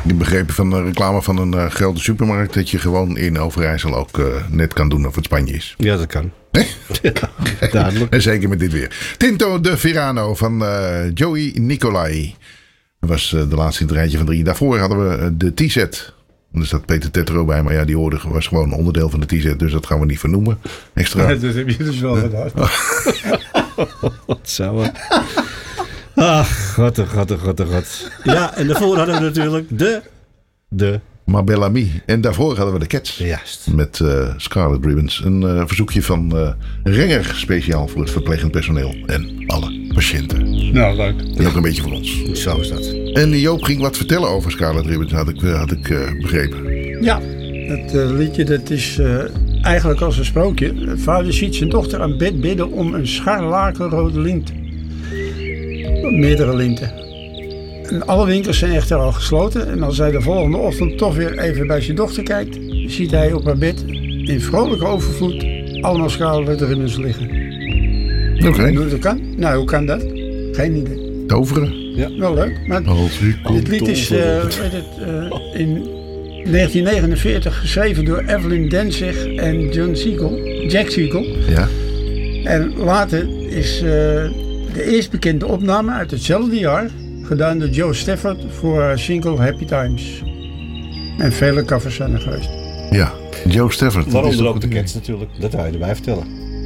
heb begrepen van de reclame van een grote supermarkt dat je gewoon in Overijssel ook net kan doen of het Spanje is. Ja, dat kan. Nee? Ja, duidelijk. En zeker met dit weer. Tinto de Verano van Joey Nicolai. Dat was de laatste in het rijtje van 3. Daarvoor hadden we de T-set. Er staat Peter Tetro bij, maar ja, die was gewoon onderdeel van de T-set. Dus dat gaan we niet vernoemen. Extra. Ja, dat heb je dus wel gedaan. Wat zou het? Ach, god. Ja, en daarvoor hadden we natuurlijk de Mabel Ami. En daarvoor hadden we de Cats. Juist. Met Scarlet Ribbons. Een verzoekje van Renger. Speciaal voor het verplegend personeel. En alle patiënten. Nou, leuk. En ook een beetje voor ons. Zo is dat. En Joop ging wat vertellen over Scarlet Ribbons. Had ik begrepen. Ja, dat liedje dat is eigenlijk als een sprookje. Vader ziet zijn dochter aan bed bidden om een scharlakenrode lint. Meerdere linten. En alle winkels zijn echter al gesloten. En als hij de volgende ochtend toch weer even bij zijn dochter kijkt, ziet hij op haar bed in vrolijke overvloed allemaal Scarlet Ribbons liggen. Oké. Hoe dat kan? Nou, hoe kan dat? Geen idee. Toveren. Wel leuk. Maar dit lied is in 1949 geschreven door Evelyn Danzig en Jack Siegel. Ja. En later is de eerst bekende opname uit hetzelfde jaar gedaan door Joe Stafford voor haar single Happy Times. En vele covers zijn er geweest. Ja, Joe Stafford. Waaronder ook de Cats natuurlijk. Dat wil je erbij vertellen.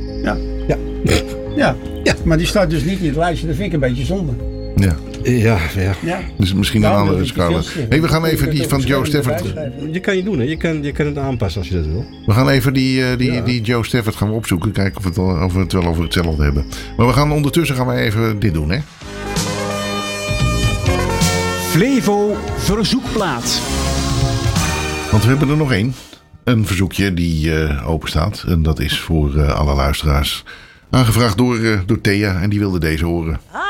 Ja, maar die staat dus niet in het lijstje. Dat vind ik een beetje zonde. Ja. Ja. Dus misschien een Daarom andere wil ik die Scarlet. films Nee, we gaan Ik even kan die het van op Joe scherm Stafford. erbij schrijven. Je kan je doen, hè. Je kan het aanpassen als je dat wil. We gaan even die Joe Stafford gaan we opzoeken. Kijken of we het wel over hetzelfde hebben. Maar we gaan ondertussen even dit doen, hè? Flevo verzoekplaat. Want we hebben er nog één. Een verzoekje die open staat. En dat is voor alle luisteraars. Aangevraagd door Thea. En die wilde deze horen.